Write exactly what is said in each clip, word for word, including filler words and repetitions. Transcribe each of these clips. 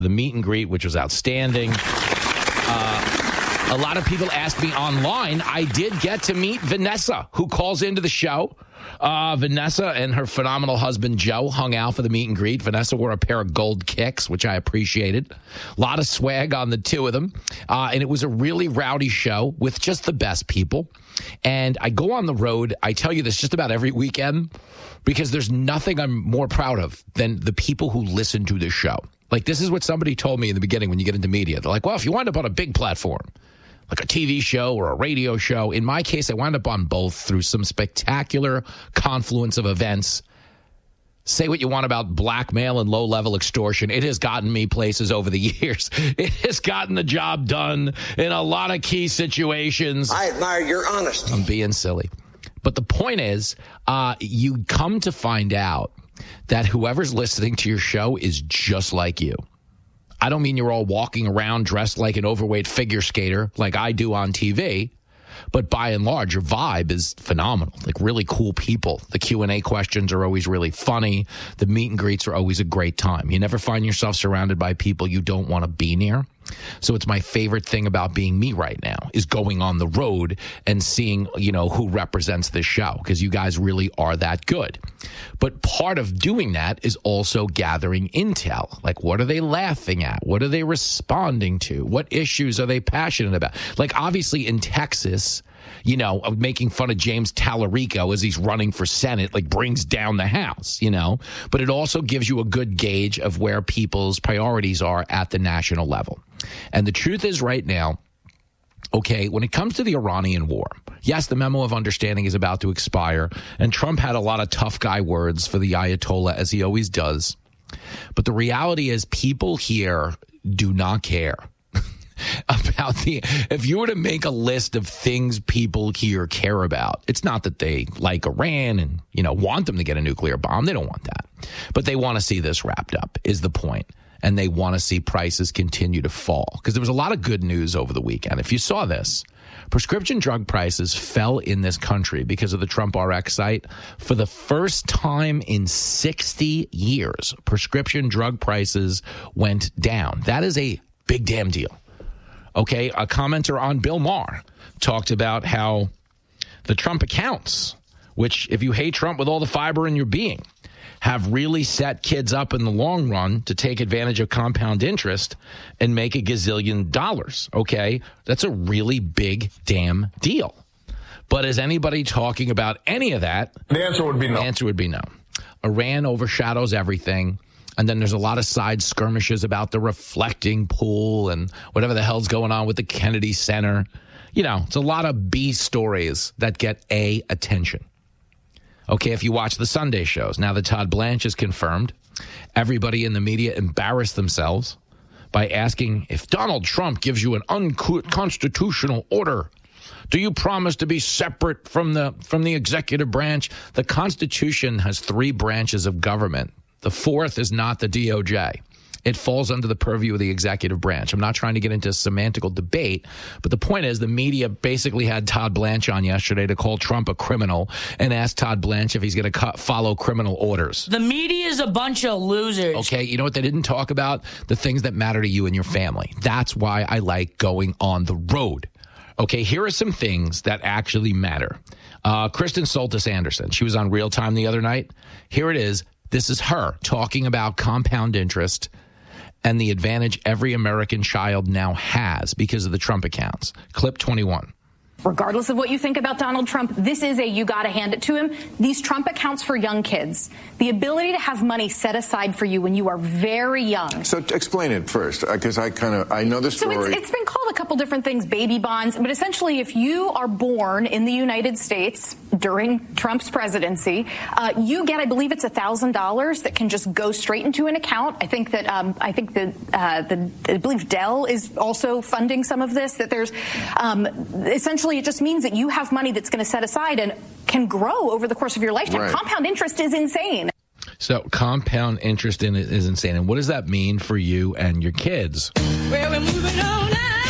the meet and greet, which was outstanding. Uh, a lot of people asked me online. I did get to meet Vanessa, who calls into the show. Uh, Vanessa and her phenomenal husband, Joe, hung out for the meet and greet. Vanessa wore a pair of gold kicks, which I appreciated. A lot of swag on the two of them. Uh, and it was a really rowdy show with just the best people. And I go on the road. I tell you this just about every weekend because there's nothing I'm more proud of than the people who listen to this show. Like, this is what somebody told me in the beginning when you get into media. They're like, well, if you wind up on a big platform, like a T V show or a radio show. In my case, I wound up on both through some spectacular confluence of events. Say what you want about blackmail and low-level extortion. It has gotten me places over the years. It has gotten the job done in a lot of key situations. I admire your honesty. I'm being silly. But the point is, uh, you come to find out that whoever's listening to your show is just like you. I don't mean you're all walking around dressed like an overweight figure skater like I do on T V, but by and large, your vibe is phenomenal. Like, really cool people. The Q and A questions are always really funny. The meet and greets are always a great time. You never find yourself surrounded by people you don't want to be near. So it's my favorite thing about being me right now is going on the road and seeing, you know, who represents this show, because you guys really are that good. But part of doing that is also gathering intel. Like, what are they laughing at? What are they responding to? What issues are they passionate about? Like, obviously in Texas, you know, making fun of James Tallarico as he's running for Senate, like, brings down the House, you know. But it also gives you a good gauge of where people's priorities are at the national level. And the truth is right now, okay, when it comes to the Iranian war, yes, the memo of understanding is about to expire, and Trump had a lot of tough guy words for the Ayatollah, as he always does. But the reality is people here do not care about the, if you were to make a list of things people here care about, it's not that they like Iran and, you know, want them to get a nuclear bomb. They don't want that. But they want to see this wrapped up is the point. And they want to see prices continue to fall. Because there was a lot of good news over the weekend. If you saw this, prescription drug prices fell in this country because of the Trump R X site. For the first time in sixty years, prescription drug prices went down. That is a big damn deal. Okay, a commenter on Bill Maher talked about how the Trump accounts, which if you hate Trump with all the fiber in your being, have really set kids up in the long run to take advantage of compound interest and make a gazillion dollars, okay? That's a really big damn deal. But is anybody talking about any of that? The answer would be no. The answer would be no. Iran overshadows everything. And then there's a lot of side skirmishes about the reflecting pool and whatever the hell's going on with the Kennedy Center. You know, it's a lot of B stories that get A, attention. Okay, if you watch the Sunday shows, now that Todd Blanche is confirmed, everybody in the media embarrassed themselves by asking, if Donald Trump gives you an unconstitutional order, do you promise to be separate from the from the executive branch? The Constitution has three branches of government. The fourth is not the D O J. It falls under the purview of the executive branch. I'm not trying to get into a semantical debate, but the point is the media basically had Todd Blanche on yesterday to call Trump a criminal and ask Todd Blanche if he's going to follow criminal orders. The media is a bunch of losers. Okay, you know what they didn't talk about? The things that matter to you and your family. That's why I like going on the road. Okay, here are some things that actually matter. Uh, Kristen Soltis Anderson, she was on Real Time the other night. Here it is. This is her talking about compound interest and the advantage every American child now has because of the Trump accounts. Clip twenty-one. Regardless of what you think about Donald Trump, this is a you got to hand it to him. These Trump accounts for young kids, the ability to have money set aside for you when you are very young. So explain it first, because I kind of, I know the story. So it's, it's been called a couple different things, baby bonds, but essentially if you are born in the United States during Trump's presidency, uh, you get, I believe it's one thousand dollars that can just go straight into an account. I think that, um, I think that, uh, the, I believe Dell is also funding some of this, that there's um, essentially it just means that you have money that's going to set aside and can grow over the course of your lifetime. Right. Compound interest is insane. So compound interest in it is insane. And what does that mean for you and your kids? Well, we're moving on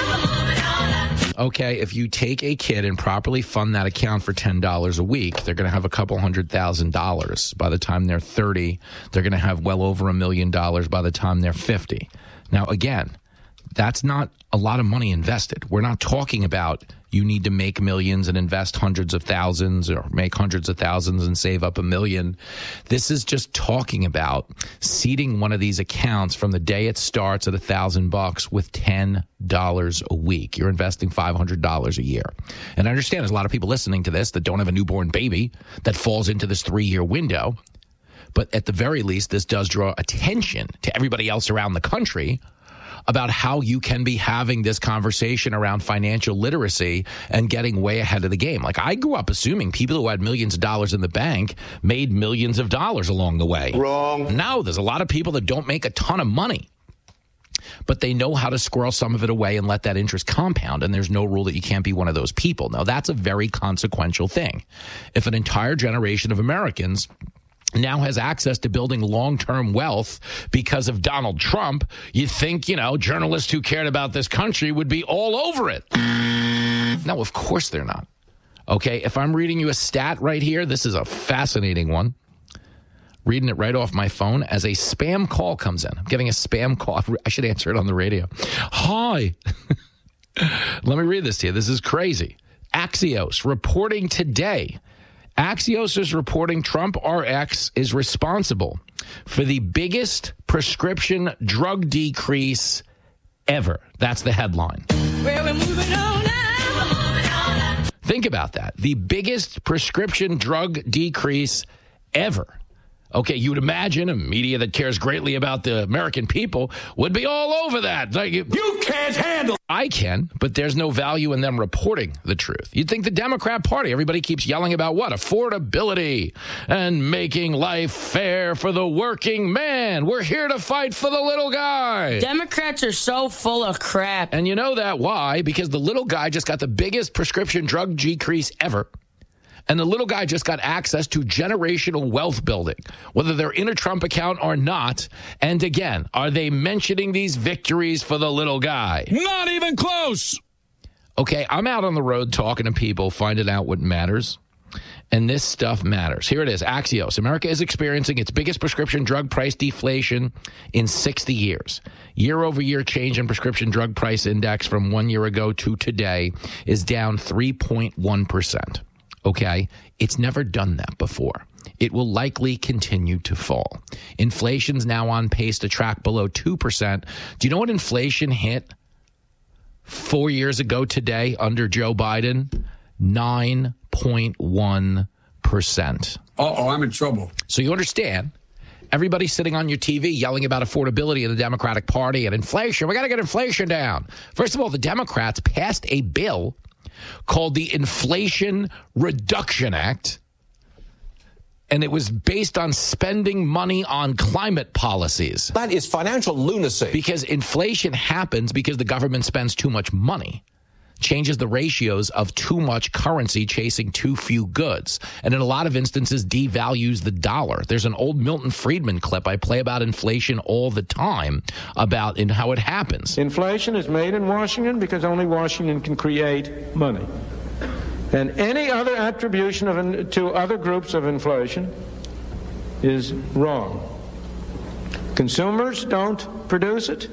now. Okay, if you take a kid and properly fund that account for ten dollars a week, they're going to have a couple hundred thousand dollars. By the time they're thirty, they're going to have well over a million dollars by the time they're fifty. Now, again, that's not a lot of money invested. We're not talking about you need to make millions and invest hundreds of thousands or make hundreds of thousands and save up a million. This is just talking about seeding one of these accounts from the day it starts at a thousand bucks with ten dollars a week. You're investing five hundred dollars a year. And I understand there's a lot of people listening to this that don't have a newborn baby that falls into this three-year window. But at the very least, this does draw attention to everybody else around the country about how you can be having this conversation around financial literacy and getting way ahead of the game. Like, I grew up assuming people who had millions of dollars in the bank made millions of dollars along the way. Wrong. No, there's a lot of people that don't make a ton of money, but they know how to squirrel some of it away and let that interest compound, and there's no rule that you can't be one of those people. Now, that's a very consequential thing. If an entire generation of Americans now has access to building long-term wealth because of Donald Trump, you think, you know, journalists who cared about this country would be all over it. No, of course they're not. Okay, if I'm reading you a stat right here, this is a fascinating one. Reading it right off my phone as a spam call comes in. I'm getting a spam call. I should answer it on the radio. Hi. Let me read this to you. This is crazy. Axios reporting today. Axios is reporting Trump R X is responsible for the biggest prescription drug decrease ever. That's the headline. Well, we're moving on now. Moving on now. Think about that. The biggest prescription drug decrease ever. Okay, you would imagine a media that cares greatly about the American people would be all over that. Like, you can't handle. I can, but there's no value in them reporting the truth. You'd think the Democrat Party, everybody keeps yelling about what? Affordability and making life fair for the working man. We're here to fight for the little guy. Democrats are so full of crap. And you know that why? Because the little guy just got the biggest prescription drug decrease ever. And the little guy just got access to generational wealth building, whether they're in a Trump account or not. And again, are they mentioning these victories for the little guy? Not even close. Okay, I'm out on the road talking to people, finding out what matters. And this stuff matters. Here it is, Axios. America is experiencing its biggest prescription drug price deflation in sixty years. Year-over-year change in prescription drug price index from one year ago to today is down three point one percent. Okay, it's never done that before. It will likely continue to fall. Inflation's now on pace to track below two percent. Do you know what inflation hit four years ago today under Joe Biden? nine point one percent. Uh-oh, I'm in trouble. So you understand, everybody's sitting on your T V yelling about affordability in the Democratic Party and inflation. We got to get inflation down. First of all, the Democrats passed a bill called the Inflation Reduction Act, and it was based on spending money on climate policies. That is financial lunacy. Because inflation happens because the government spends too much money, changes the ratios of too much currency chasing too few goods, and in a lot of instances devalues the dollar. There's an old Milton Friedman clip I play about inflation all the time, about in how it happens. Inflation is made in Washington because only Washington can create money. And any other attribution of in, to other groups of inflation is wrong. Consumers don't produce it.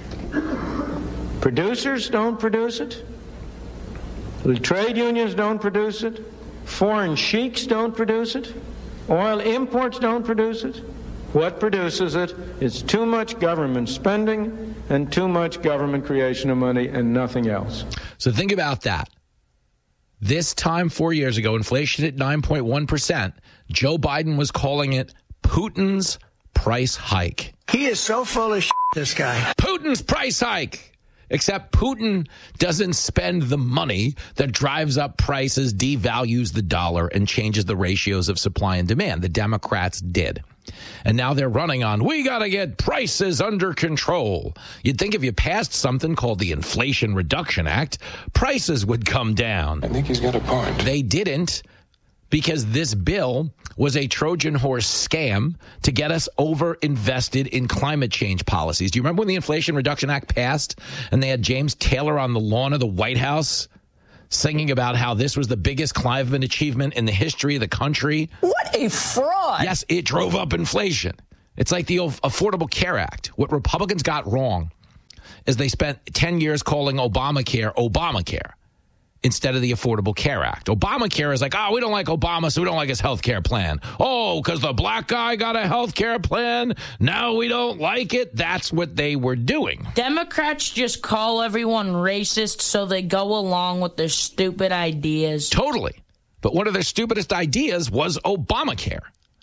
Producers don't produce it. The trade unions don't produce it. Foreign sheiks don't produce it. Oil imports don't produce it. What produces it is too much government spending and too much government creation of money and nothing else. So think about that. This time four years ago, inflation hit nine point one percent. Joe Biden was calling it Putin's price hike. He is so full of shit, this guy. Putin's price hike. Except Putin doesn't spend the money that drives up prices, devalues the dollar, and changes the ratios of supply and demand. The Democrats did. And now they're running on, we got to get prices under control. You'd think if you passed something called the Inflation Reduction Act, prices would come down. I think he's got a point. They didn't, because this bill was a Trojan horse scam to get us over-invested in climate change policies. Do you remember when the Inflation Reduction Act passed and they had James Taylor on the lawn of the White House singing about how this was the biggest climate achievement in the history of the country? What a fraud. Yes, it drove up inflation. It's like the Affordable Care Act. What Republicans got wrong is they spent ten years calling Obamacare Obamacare instead of the Affordable Care Act. Obamacare is like, oh, we don't like Obama, so we don't like his health care plan. Oh, because the black guy got a health care plan, now we don't like it. That's what they were doing. Democrats just call everyone racist so they go along with their stupid ideas. Totally. But one of their stupidest ideas was Obamacare,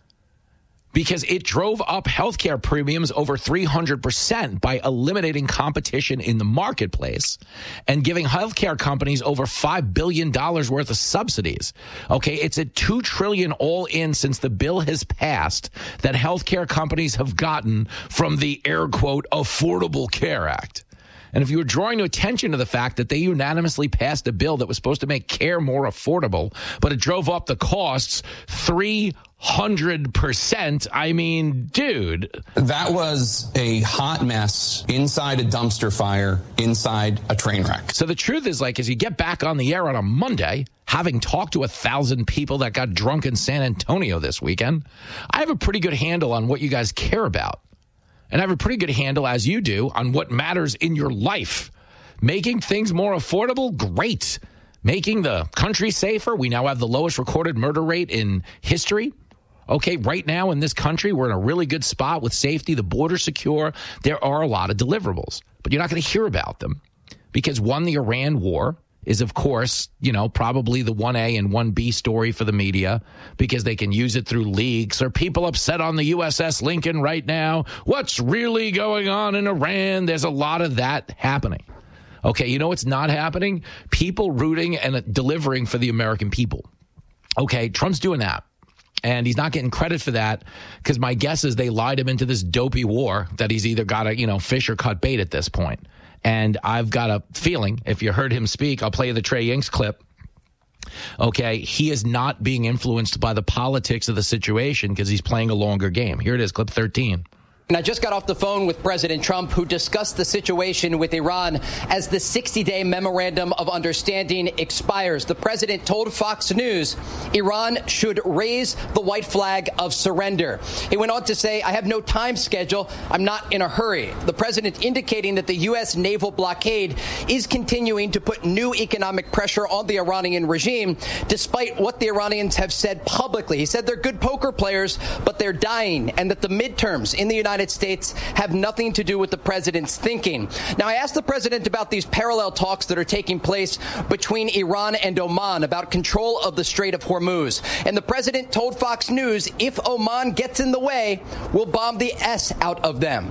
because it drove up healthcare premiums over three hundred percent by eliminating competition in the marketplace and giving healthcare companies over five billion dollars worth of subsidies. Okay, it's at two trillion dollars all in since the bill has passed that healthcare companies have gotten from the air quote Affordable Care Act. And if you were drawing attention to the fact that they unanimously passed a bill that was supposed to make care more affordable, but it drove up the costs three hundred percent, I mean, dude. That was a hot mess inside a dumpster fire, inside a train wreck. So the truth is, like, as you get back on the air on a Monday, having talked to a thousand people that got drunk in San Antonio this weekend, I have a pretty good handle on what you guys care about. And I have a pretty good handle, as you do, on what matters in your life. Making things more affordable? Great. Making the country safer? We now have the lowest recorded murder rate in history. Okay, right now in this country, we're in a really good spot with safety, the border secure. There are a lot of deliverables, but you're not going to hear about them because, one, the Iran war is, of course, you know, probably the one A and one B story for the media because they can use it through leaks. Are people upset on the U S S Lincoln right now? What's really going on in Iran? There's a lot of that happening. Okay, you know what's not happening? People rooting and delivering for the American people. Okay, Trump's doing that. And he's not getting credit for that because my guess is they lied him into this dopey war that he's either got to, you know, fish or cut bait at this point. And I've got a feeling, if you heard him speak, I'll play you the Trey Yingst clip. Okay, he is not being influenced by the politics of the situation because he's playing a longer game. Here it is, clip thirteen. And I just got off the phone with President Trump, who discussed the situation with Iran as the sixty-day memorandum of understanding expires. The president told Fox News Iran should raise the white flag of surrender. He went on to say, I have no time schedule. I'm not in a hurry. The president indicating that the U S naval blockade is continuing to put new economic pressure on the Iranian regime, despite what the Iranians have said publicly. He said they're good poker players, but they're dying, and that the midterms in the United States have nothing to do with the president's thinking. Now, I asked the president about these parallel talks that are taking place between Iran and Oman about control of the Strait of Hormuz. And the president told Fox News, if Oman gets in the way, we'll bomb the S out of them.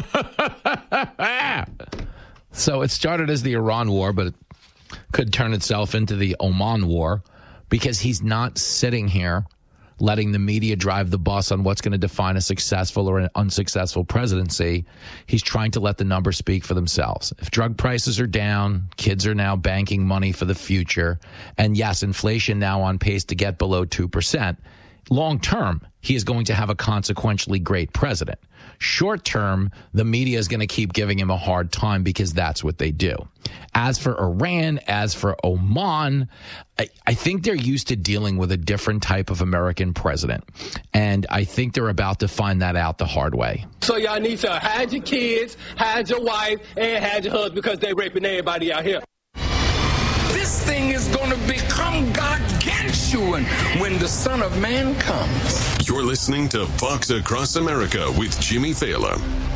So it started as the Iran war, but it could turn itself into the Oman war because he's not sitting here letting the media drive the bus on what's going to define a successful or an unsuccessful presidency. He's trying to let the numbers speak for themselves. If drug prices are down, kids are now banking money for the future, and yes, inflation now on pace to get below two percent, long term, he is going to have a consequentially great president. Short term, the media is going to keep giving him a hard time because that's what they do. As for Iran, as for Oman, I, I think they're used to dealing with a different type of American president. And I think they're about to find that out the hard way. So y'all need to hide your kids, hide your wife, and hide your husband because they raping everybody out here. This thing is going to become gargantuan when the Son of Man comes. You're listening to Fox Across America with Jimmy Fallon.